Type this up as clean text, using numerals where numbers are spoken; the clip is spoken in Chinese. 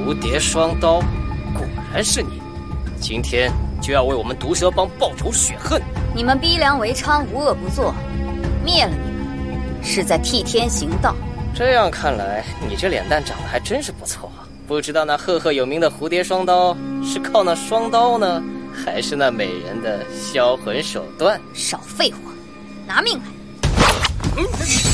蝴蝶双刀，果然是你！今天就要为我们毒蛇帮报仇雪恨！ 你们逼良为娼，无恶不作，灭了你们，是在替天行道。 这样看来，你这脸蛋长得还真是不错。不知道那赫赫有名的蝴蝶双刀是靠那双刀呢，还是那美人的销魂手段？ 少废话，拿命来！